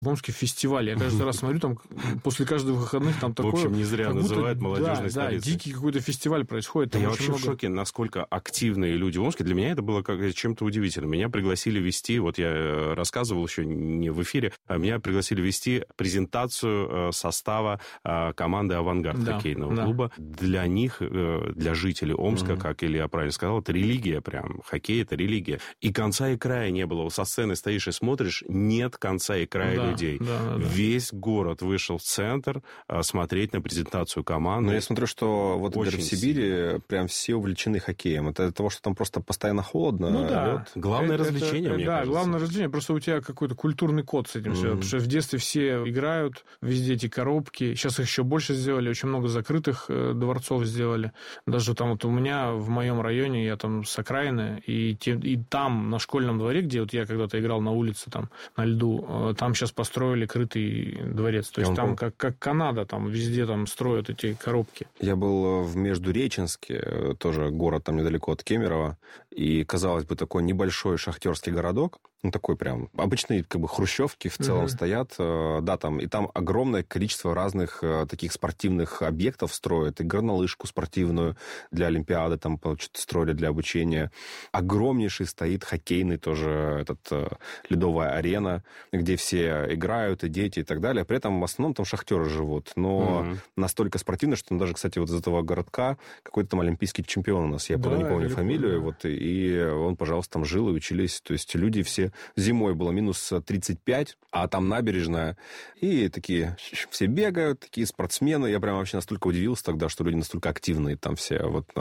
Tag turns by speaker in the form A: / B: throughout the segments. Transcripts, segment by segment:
A: в Омске фестиваль. Я каждый раз смотрю, там после каждых выходных там такое...
B: В общем, не зря называют молодежной столицей.
A: Да, дикий какой-то фестиваль происходит.
B: Я вообще в шоке, насколько активные люди в Омске. Для меня это было чем-то удивительным. Меня пригласили вести, вот я рассказывал еще не в эфире, меня пригласили вести презентацию состава команды «Авангард» хоккейного клуба. Для них, для жителей Омска, как Илья правильно сказал, это религия прям. Хоккей – это религия. И конца и края не было. Со сцены стоишь и смотришь, нет конца и края людей. Весь город вышел в центр смотреть на презентацию команды.
C: Но я смотрю, что вот в Сибири прям все увлечены хоккеем. Это из-за того, что там просто постоянно холодно, лед.
B: Главное развлечение, мне кажется.
A: Да, главное развлечение. Просто у тебя какой-то культурный код с этим все. Потому что в детстве все играют, везде эти коробки. Сейчас их еще больше сделали, очень много закрытых дворцов сделали. Даже там вот у меня в моем районе, я там с окраины, и там на школьном дворе, где вот я когда-то играл на улице, там на льду, там сейчас построили крытый дворец. То есть там как Канада, там везде там строят эти коробки.
C: Я был в Междуреченске, тоже город там недалеко от Кемерово, и, казалось бы, такой небольшой шахтерский городок, такой прям обычные как бы хрущевки в целом стоят, да, там, и там огромное количество разных таких спортивных объектов строят, и горнолыжку спортивную для Олимпиады там что-то строили для обучения. Огромнейший стоит хоккейный тоже ледовая арена, где все играют, и дети, и так далее. При этом в основном там шахтеры живут, но настолько спортивно, что даже, кстати, вот из этого городка какой-то там олимпийский чемпион у нас, я не помню фамилию, вот, и он, пожалуйста, там жил и учились, то есть люди все... Зимой было минус 35, а там набережная, и такие все бегают, такие спортсмены. Я прям вообще настолько удивился тогда, что люди настолько активные там все.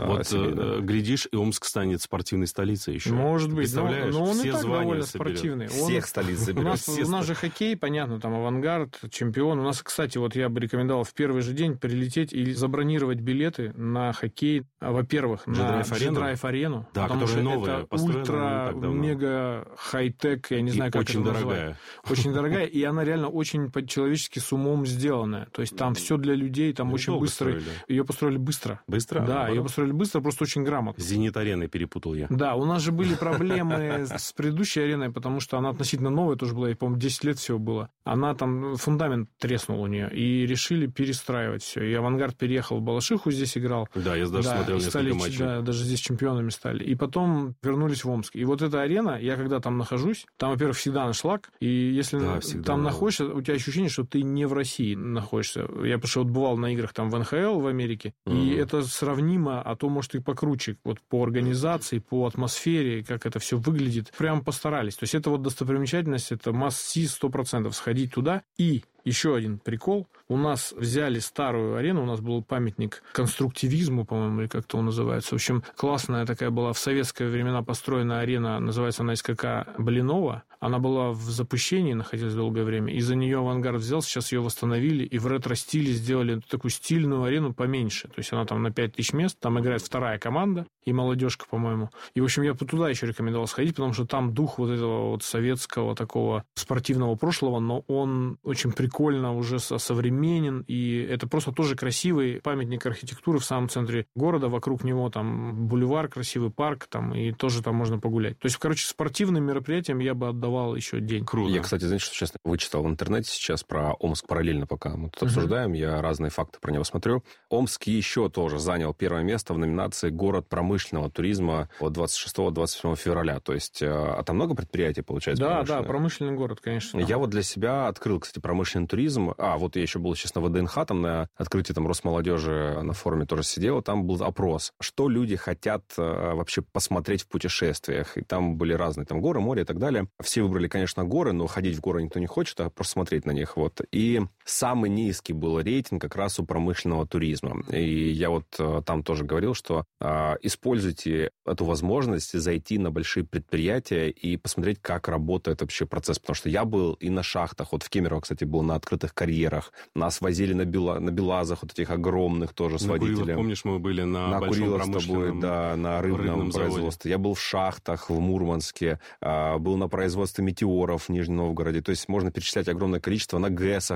B: Глядишь, и Омск станет спортивной столицей еще.
A: Может быть,
B: представляешь,
A: но он
B: все
A: и так довольно
B: соберет.
A: спортивный.
C: Всех столиц заберет.
A: У нас же хоккей, понятно, там «Авангард», «Чемпион». У нас, кстати, вот я бы рекомендовал в первый же день прилететь и забронировать билеты на хоккей, во-первых, на G-Drive-арену.
B: Да,
A: потому что
B: новая,
A: это ультра-мега хай-тек, я не знаю, как
B: очень
A: это назвать. Очень дорогая, и она реально очень по-человечески с умом сделанная. То есть там все для людей, там очень быстро. Ее построили быстро.
B: Быстро?
A: Да, ее построили быстро, просто очень грамотно.
B: «Зенит-ареной» перепутал я.
A: Да, у нас же были проблемы с предыдущей ареной, потому что она относительно новая тоже была, и, по-моему, 10 лет всего было. Она там, фундамент треснул у нее, и решили перестраивать все. И «Авангард» переехал в Балашиху, здесь играл.
B: Да, я даже смотрел несколько матчей.
A: Да, даже здесь чемпионами стали. И потом вернулись в Омск. И вот эта арена, я когда там нахожусь, там, во-первых, всегда аншлаг, и если там находишься, у тебя ощущение, что ты не в России находишься. Я потому что вот бывал на играх там в НХЛ в Америке, и это сравнимо, а то, может, и покруче, вот по организации, по атмосфере, как это все выглядит. Прям постарались. То есть это вот достопримечательность, это must-see 100%, сходить туда. И еще один прикол. У нас взяли старую арену, у нас был памятник конструктивизму, по-моему, или как-то он называется. В общем, классная такая была в советские времена построена арена, называется она СКК Блинова. Она была в запущении, находилась долгое время, и за нее «Авангард» взял, сейчас ее восстановили, и в ретро-стиле сделали такую стильную арену поменьше. То есть она там на 5000 мест, там играет вторая команда, и молодежка, по-моему. И, в общем, я туда еще рекомендовал сходить, потому что там дух вот этого вот советского такого спортивного прошлого, но он очень прикольно уже современен, и это просто тоже красивый памятник архитектуры в самом центре города, вокруг него там бульвар, красивый парк, там, и тоже там можно погулять. То есть, короче, спортивным мероприятиям я бы отдавал еще день.
C: Круто. Я, кстати, знаете, что честно, вычитал в интернете сейчас про Омск параллельно, пока мы тут обсуждаем, я разные факты про него смотрю. Омск еще тоже занял первое место в номинации «Город промышленного туризма» от 26-27 февраля. То есть, там много предприятий, получается,
A: Да, промышленный город, конечно.
C: Я вот для себя открыл, кстати, промышленный туризм. Вот я еще был, честно, в ВДНХ, там на открытии там Росмолодежи на форуме тоже сидел, там был опрос, что люди хотят вообще посмотреть в путешествиях. И там были разные, там горы, море и так далее. Все выбрали, конечно, горы, но ходить в горы никто не хочет, а просто смотреть на них. Вот. И самый низкий был рейтинг как раз у промышленного туризма. И я вот там тоже говорил, что используйте эту возможность зайти на большие предприятия и посмотреть, как работает вообще процесс. Потому что я был и на шахтах, вот в Кемерово, кстати, был на открытых карьерах. Нас возили на БелАЗах, вот этих огромных тоже с водителем.
B: Курилах, помнишь, мы были на большом промышленном
C: на рыбном производстве. Я был в шахтах в Мурманске, был на производстве метеоров в Нижнем Новгороде. То есть можно перечислять огромное количество на ГЭСах.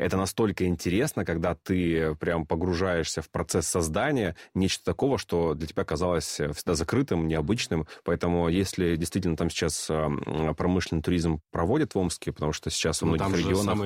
C: это настолько интересно, когда ты прям погружаешься в процесс создания, нечто такого, что для тебя казалось всегда закрытым, необычным. Поэтому если действительно там сейчас промышленный туризм проводят в Омске, потому что сейчас у многих регионов...